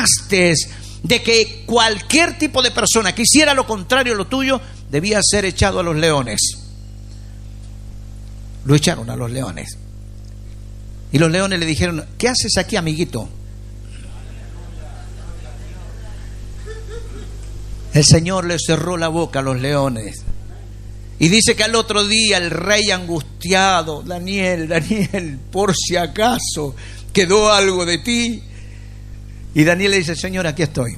olvidaste de que cualquier tipo de persona que hiciera lo contrario a lo tuyo debía ser echado a los leones. Lo echaron a los leones. Y los leones le dijeron: ¿qué haces aquí, amiguito? El Señor le cerró la boca a los leones. Y dice que al otro día el rey angustiado: Daniel, por si acaso quedó algo de ti. Y Daniel le dice: Señor, aquí estoy.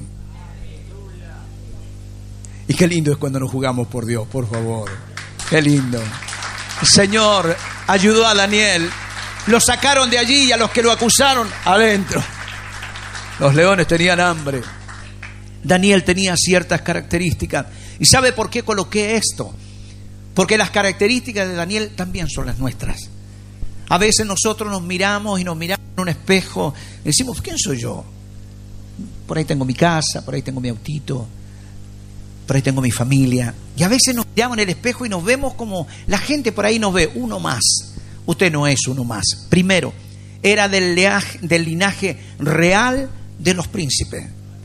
Y qué lindo es cuando nos jugamos por Dios, por favor. Qué lindo. El Señor ayudó a Daniel. Lo sacaron de allí y a los que lo acusaron, adentro. Los leones tenían hambre. Daniel tenía ciertas características. ¿Y sabe por qué coloqué esto? Porque las características de Daniel también son las nuestras. A veces nosotros nos miramos en un espejo y decimos: ¿quién soy yo? Por ahí tengo mi casa, por ahí tengo mi autito, por ahí tengo mi familia. Y a veces nos miramos en el espejo y nos vemos como la gente por ahí nos ve, uno más. Usted no es uno más. Primero, era del linaje real de los príncipes.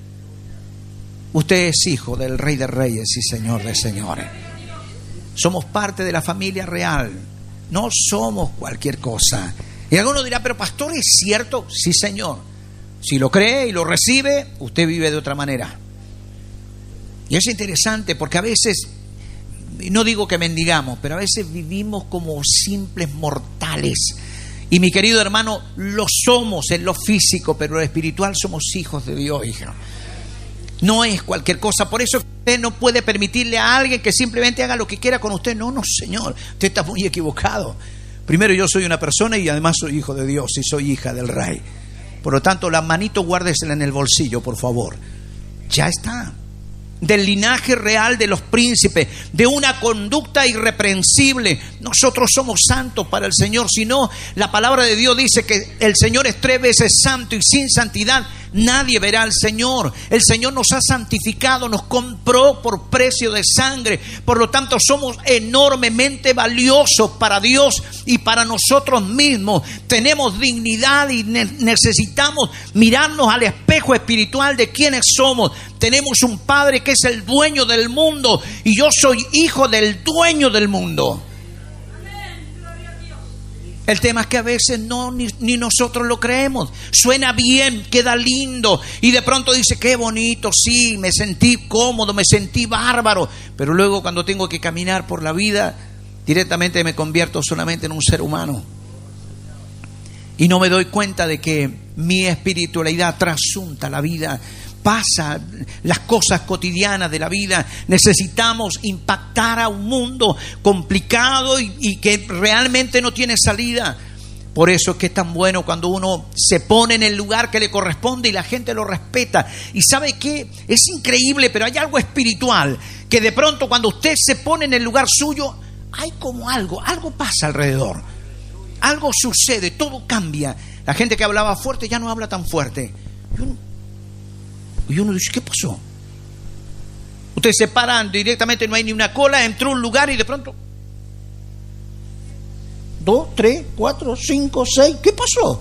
Usted es hijo del Rey de Reyes y Señor de Señores. Somos parte de la familia real. No somos cualquier cosa. Y alguno dirá: pero pastor, ¿es cierto? Sí, Señor. Si lo cree y lo recibe, usted vive de otra manera. Y es interesante porque a veces, no digo que mendigamos, pero a veces vivimos como simples mortales. Y mi querido hermano, lo somos en lo físico, pero en lo espiritual somos hijos de Dios, hija. No es cualquier cosa. Por eso usted no puede permitirle a alguien que simplemente haga lo que quiera con usted. No, Señor, usted está muy equivocado. Primero, yo soy una persona y además soy hijo de Dios y soy hija del Rey. Por lo tanto, la manito guárdesela en el bolsillo, por favor. Ya está. Del linaje real de los príncipes, de una conducta irreprensible. Nosotros somos santos para el Señor. Si no, la palabra de Dios dice que el Señor es 3 veces santo y sin santidad nadie verá al Señor. El Señor nos ha santificado, nos compró por precio de sangre. Por lo tanto, somos enormemente valiosos para Dios y para nosotros mismos. Tenemos dignidad y necesitamos mirarnos al espejo espiritual de quiénes somos. Tenemos un Padre que es el dueño del mundo y yo soy hijo del dueño del mundo. El tema es que a veces ni nosotros lo creemos. Suena bien, queda lindo y de pronto dice: qué bonito, sí, me sentí cómodo, me sentí bárbaro. Pero luego, cuando tengo que caminar por la vida, directamente me convierto solamente en un ser humano. Y no me doy cuenta de que mi espiritualidad trasunta la vida. Pasa las cosas cotidianas de la vida. Necesitamos impactar a un mundo complicado y que realmente no tiene salida. Por eso es que es tan bueno cuando uno se pone en el lugar que le corresponde y la gente lo respeta. Y ¿sabe qué? Es increíble, pero hay algo espiritual que de pronto cuando usted se pone en el lugar suyo, hay como algo pasa alrededor. Algo sucede, todo cambia. La gente que hablaba fuerte ya no habla tan fuerte. Y uno dice: ¿qué pasó? Ustedes se paran directamente, no hay ni una cola, entró a un lugar y de pronto 2, 3, 4, 5, 6, ¿qué pasó?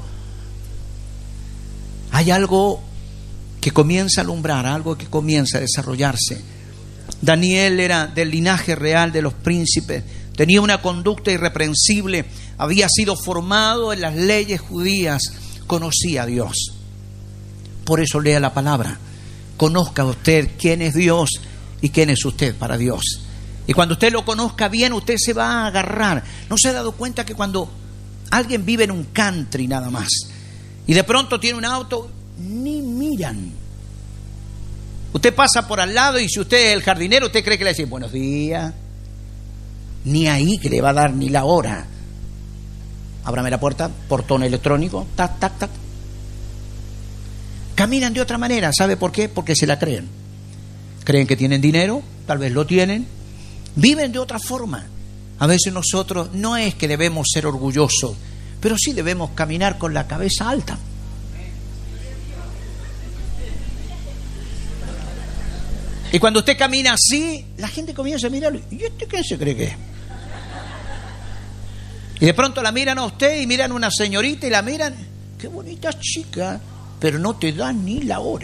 Hay algo que comienza a alumbrar, algo que comienza a desarrollarse. Daniel era del linaje real de los príncipes, tenía una conducta irreprensible, había sido formado en las leyes judías, conocía a Dios. Por eso lea la palabra. Conozca usted quién es Dios y quién es usted para Dios. Y cuando usted lo conozca bien, usted se va a agarrar. ¿No se ha dado cuenta que cuando alguien vive en un country nada más y de pronto tiene un auto, ni miran? Usted pasa por al lado y si usted es el jardinero, usted cree que le dice: buenos días. Ni ahí que le va a dar ni la hora. Ábrame la puerta, portón electrónico, tac, tac, tac. Caminan de otra manera. ¿Sabe por qué? Porque se la creen. Creen que tienen dinero, tal vez lo tienen. Viven de otra forma. A veces nosotros no es que debemos ser orgullosos, pero sí debemos caminar con la cabeza alta. Y cuando usted camina así, la gente comienza a mirarlo. ¿Y este quién se cree que es? Y de pronto la miran a usted y miran a una señorita y la miran. Qué bonita chica, pero no te dan ni la hora.